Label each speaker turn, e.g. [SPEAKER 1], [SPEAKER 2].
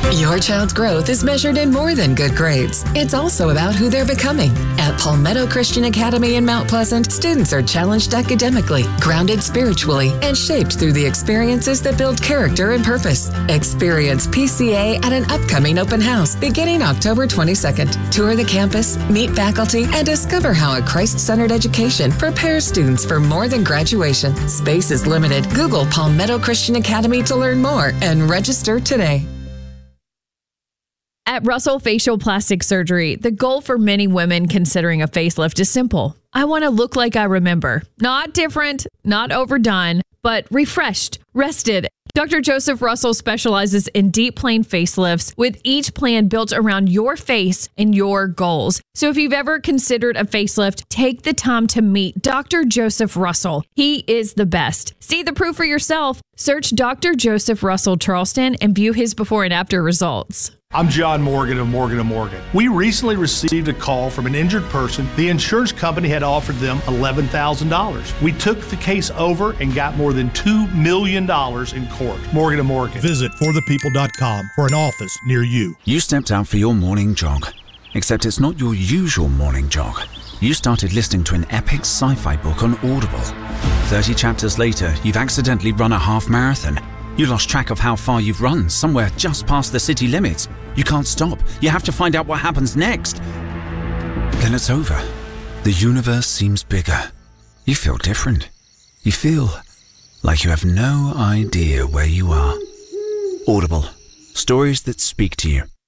[SPEAKER 1] Your child's growth is measured in more than good grades. It's also about who they're becoming. At Palmetto Christian Academy in Mount Pleasant, students are challenged academically, grounded spiritually, and shaped through the experiences that build character and purpose. Experience PCA at an upcoming open house beginning October 22nd. Tour the campus, meet faculty, and discover how a Christ-centered education prepares students for more than graduation. Space is limited. Google Palmetto Christian Academy to learn more and register today.
[SPEAKER 2] At Russell Facial Plastic Surgery, the goal for many women considering a facelift is simple. I want to look like I remember. Not different, not overdone, but refreshed, rested. Dr. Joseph Russell specializes in deep plane facelifts with each plan built around your face and your goals. So if you've ever considered a facelift, take the time to meet Dr. Joseph Russell. He is the best. See the proof for yourself. Search Dr. Joseph Russell Charleston and view his before and after results.
[SPEAKER 3] I'm John Morgan of Morgan & Morgan. We recently received a call from an injured person. The insurance company had offered them $11,000. We took the case over and got more than $2 million in court. Morgan & Morgan.
[SPEAKER 4] Visit forthepeople.com for an office near you.
[SPEAKER 5] You stepped out for your morning jog, except it's not your usual morning jog. You started listening to an epic sci-fi book on Audible. 30 chapters later, you've accidentally run a half marathon. You lost track of how far you've run, somewhere just past the city limits. You can't stop. You have to find out what happens next. Then it's over. The universe seems bigger. You feel different. You feel like you have no idea where you are. Audible. Stories that speak to you.